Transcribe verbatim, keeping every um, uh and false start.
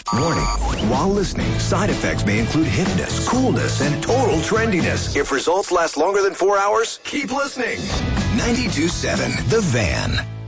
Warning, while listening, side effects may include hipness, coolness, and total trendiness. If results last longer than four hours, keep listening. ninety-two point seven The Van.